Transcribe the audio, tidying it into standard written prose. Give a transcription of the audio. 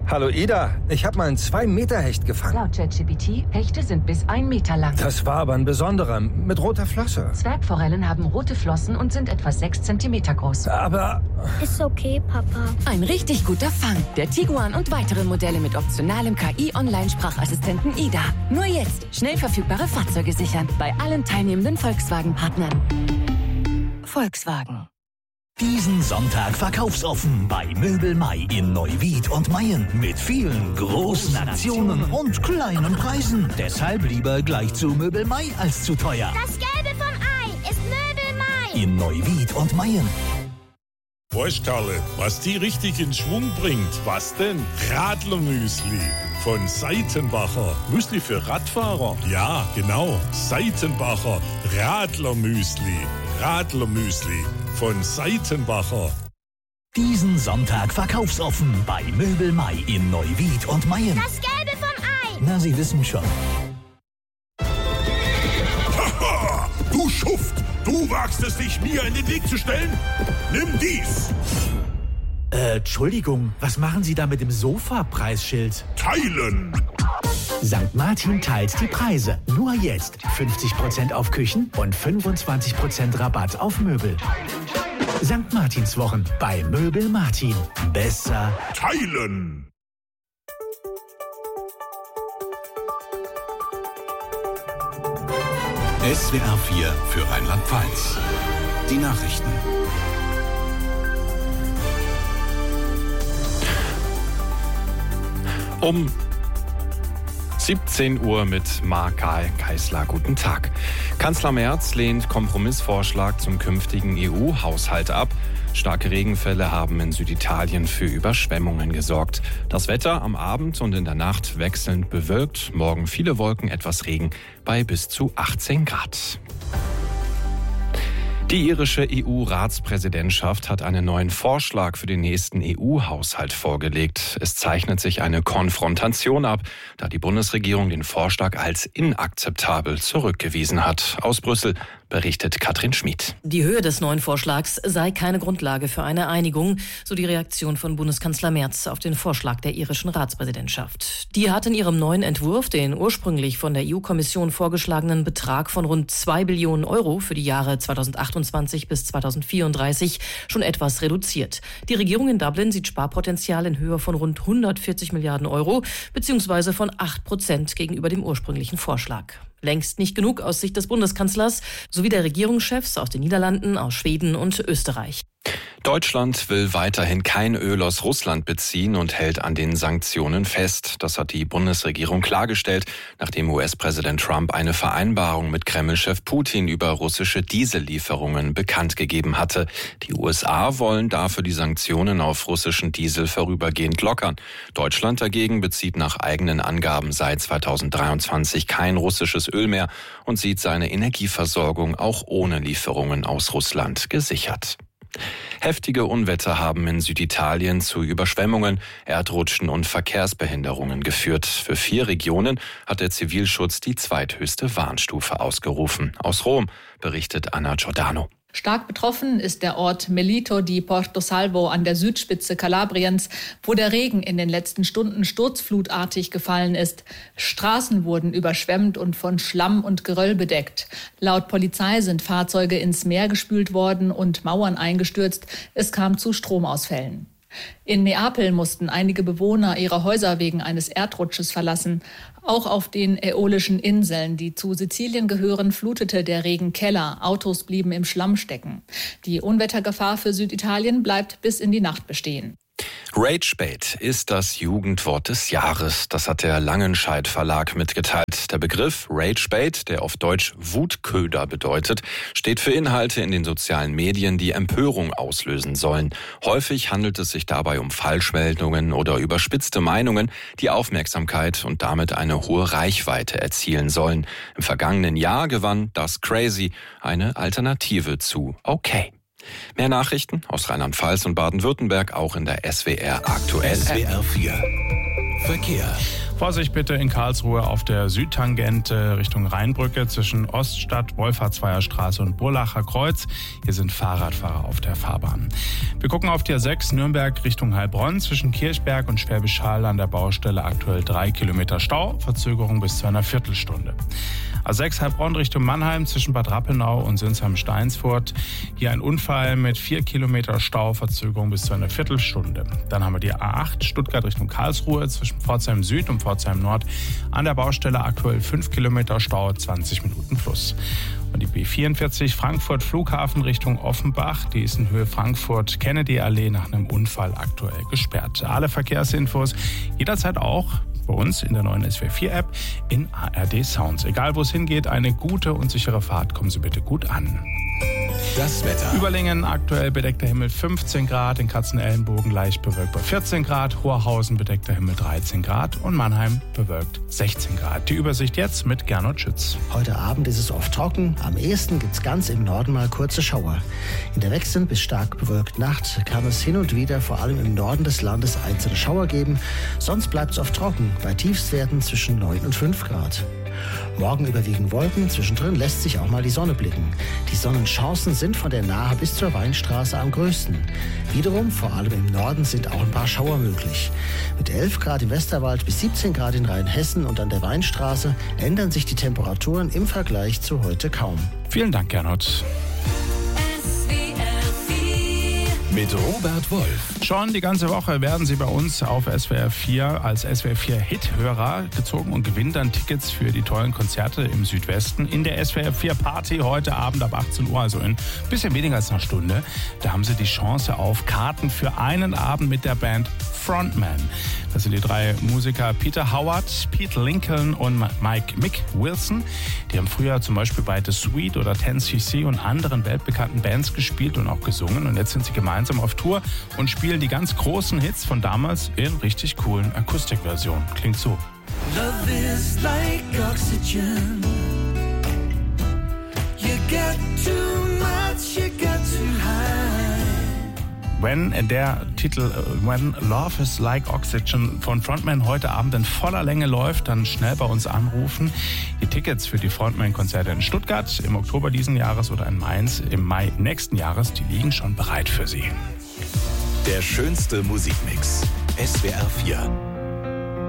Hallo Ida, ich habe mal einen 2-Meter-Hecht gefangen. Laut ChatGPT, Hechte sind bis 1 Meter lang. Das war aber ein besonderer, mit roter Flosse. Zwergforellen haben rote Flossen und sind etwa 6 Zentimeter groß. Aber... Ist okay, Papa. Ein richtig guter Fang. Der Tiguan und weitere Modelle mit optionalem KI-Online-Sprachassistenten Ida. Nur jetzt schnell verfügbare Fahrzeuge sichern bei allen teilnehmenden Volkswagen-Partnern. Volkswagen. Diesen Sonntag verkaufsoffen bei Möbel Mai in Neuwied und Mayen mit vielen großen Aktionen und kleinen Preisen. Deshalb lieber gleich zu Möbel Mai als zu teuer. Das Gelbe vom Ei ist Möbel Mai. In Neuwied und Mayen. Weißt Karle, was die richtig in Schwung bringt? Was denn? Radlermüsli von Seitenbacher. Müsli für Radfahrer? Ja, genau. Seitenbacher Radlermüsli. Radlermüsli von Seitenbacher. Diesen Sonntag verkaufsoffen bei Möbel Mai in Neuwied und Mayen. Das Gelbe vom Ei. Na, Sie wissen schon. Haha, du Schuft! Du wagst es nicht, mir in den Weg zu stellen? Nimm dies! Entschuldigung, was machen Sie da mit dem Sofa-Preisschild? Teilen! St. Martin teilt die Preise. Nur jetzt 50% auf Küchen und 25% Rabatt auf Möbel. St. Martinswochen bei Möbel Martin. Besser teilen! SWR 4 für Rheinland-Pfalz. Die Nachrichten. Um 17 Uhr mit Marc Geisler. Guten Tag. Kanzler Merz lehnt Kompromissvorschlag zum künftigen EU-Haushalt ab. Starke Regenfälle haben in Süditalien für Überschwemmungen gesorgt. Das Wetter am Abend und in der Nacht wechselnd bewölkt. Morgen viele Wolken, etwas Regen bei bis zu 18 Grad. Die irische EU-Ratspräsidentschaft hat einen neuen Vorschlag für den nächsten EU-Haushalt vorgelegt. Es zeichnet sich eine Konfrontation ab, da die Bundesregierung den Vorschlag als inakzeptabel zurückgewiesen hat. Aus Brüssel berichtet Katrin Schmid. Die Höhe des neuen Vorschlags sei keine Grundlage für eine Einigung, so die Reaktion von Bundeskanzler Merz auf den Vorschlag der irischen Ratspräsidentschaft. Die hat in ihrem neuen Entwurf den ursprünglich von der EU-Kommission vorgeschlagenen Betrag von rund 2 Billionen Euro für die Jahre 2028 bis 2034 schon etwas reduziert. Die Regierung in Dublin sieht Sparpotenzial in Höhe von rund 140 Milliarden Euro, beziehungsweise von 8% gegenüber dem ursprünglichen Vorschlag. Längst nicht genug aus Sicht des Bundeskanzlers sowie der Regierungschefs aus den Niederlanden, aus Schweden und Österreich. Deutschland will weiterhin kein Öl aus Russland beziehen und hält an den Sanktionen fest. Das hat die Bundesregierung klargestellt, nachdem US-Präsident Trump eine Vereinbarung mit Kreml-Chef Putin über russische Diesellieferungen bekannt gegeben hatte. Die USA wollen dafür die Sanktionen auf russischen Diesel vorübergehend lockern. Deutschland dagegen bezieht nach eigenen Angaben seit 2023 kein russisches Öl mehr und sieht seine Energieversorgung auch ohne Lieferungen aus Russland gesichert. Heftige Unwetter haben in Süditalien zu Überschwemmungen, Erdrutschen und Verkehrsbehinderungen geführt. Für 4 Regionen hat der Zivilschutz die zweithöchste Warnstufe ausgerufen. Aus Rom berichtet Anna Giordano. Stark betroffen ist der Ort Melito di Porto Salvo an der Südspitze Kalabriens, wo der Regen in den letzten Stunden sturzflutartig gefallen ist. Straßen wurden überschwemmt und von Schlamm und Geröll bedeckt. Laut Polizei sind Fahrzeuge ins Meer gespült worden und Mauern eingestürzt. Es kam zu Stromausfällen. In Neapel mussten einige Bewohner ihre Häuser wegen eines Erdrutsches verlassen. Auch auf den Äolischen Inseln, die zu Sizilien gehören, flutete der Regen Keller. Autos blieben im Schlamm stecken. Die Unwettergefahr für Süditalien bleibt bis in die Nacht bestehen. Ragebait ist das Jugendwort des Jahres. Das hat der Langenscheidt Verlag mitgeteilt. Der Begriff Ragebait, der auf Deutsch Wutköder bedeutet, steht für Inhalte in den sozialen Medien, die Empörung auslösen sollen. Häufig handelt es sich dabei um Falschmeldungen oder überspitzte Meinungen, die Aufmerksamkeit und damit eine hohe Reichweite erzielen sollen. Im vergangenen Jahr gewann Das Crazy eine Alternative zu Okay. Mehr Nachrichten aus Rheinland-Pfalz und Baden-Württemberg auch in der SWR Aktuell. SWR 4 Verkehr. Vorsicht bitte in Karlsruhe auf der Südtangente Richtung Rheinbrücke zwischen Oststadt, Wolfhartsweiher Straße und Burlacher Kreuz. Hier sind Fahrradfahrer auf der Fahrbahn. Wir gucken auf die A6 Nürnberg Richtung Heilbronn zwischen Kirchberg und Schwäbisch Hall an der Baustelle aktuell 3 Kilometer Stau, Verzögerung bis zu einer Viertelstunde. A6 Heilbronn Richtung Mannheim zwischen Bad Rappenau und Sinsheim-Steinsfurt. Hier ein Unfall mit 4 Kilometer Stau, Verzögerung bis zu einer Viertelstunde. Dann haben wir die A8 Stuttgart Richtung Karlsruhe zwischen Pforzheim Süd und Pforzheim Nord. An der Baustelle aktuell 5 Kilometer Stau, 20 Minuten plus. Und die B44 Frankfurt Flughafen Richtung Offenbach, die ist in Höhe Frankfurt-Kennedy-Allee nach einem Unfall aktuell gesperrt. Alle Verkehrsinfos jederzeit auch bei uns in der neuen SWR4-App in ARD Sounds. Egal wo es hingeht, eine gute und sichere Fahrt. Kommen Sie bitte gut an. Das Wetter. Überlingen aktuell bedeckter Himmel 15 Grad, in Katzenellenbogen leicht bewölkt bei 14 Grad, Horhausen bedeckter Himmel 13 Grad und Mannheim bewölkt 16 Grad. Die Übersicht jetzt mit Gernot Schütz. Heute Abend ist es oft trocken, am ehesten gibt es ganz im Norden mal kurze Schauer. In der wechselnd bis stark bewölkten Nacht kann es hin und wieder vor allem im Norden des Landes einzelne Schauer geben, sonst bleibt es oft trocken, bei Tiefstwerten zwischen 9 und 5 Grad. Morgen überwiegen Wolken, zwischendrin lässt sich auch mal die Sonne blicken. Die Sonnenchancen sind von der Nahe bis zur Weinstraße am größten. Wiederum, vor allem im Norden, sind auch ein paar Schauer möglich. Mit 11 Grad im Westerwald bis 17 Grad in Rheinhessen und an der Weinstraße ändern sich die Temperaturen im Vergleich zu heute kaum. Vielen Dank, Gernot. Mit Robert Wolf. Schon die ganze Woche werden Sie bei uns auf SWR 4 als SWR 4 Hit-Hörer gezogen und gewinnen dann Tickets für die tollen Konzerte im Südwesten in der SWR 4 Party heute Abend ab 18 Uhr, also in ein bisschen weniger als einer Stunde. Da haben Sie die Chance auf Karten für einen Abend mit der Band Frontman. Das sind die 3 Musiker Peter Howard, Pete Lincoln und Mick Wilson. Die haben früher zum Beispiel bei The Sweet oder 10cc und anderen weltbekannten Bands gespielt und auch gesungen. Und jetzt sind sie gemeinsam auf Tour und spielen die ganz großen Hits von damals in richtig coolen Akustikversionen. Klingt so. Love is like oxygen. You get too much, you get too high. Wenn der Titel When Love is Like Oxygen von Frontman heute Abend in voller Länge läuft, dann schnell bei uns anrufen. Die Tickets für die Frontman-Konzerte in Stuttgart im Oktober diesen Jahres oder in Mainz im Mai nächsten Jahres, die liegen schon bereit für Sie. Der schönste Musikmix. SWR 4.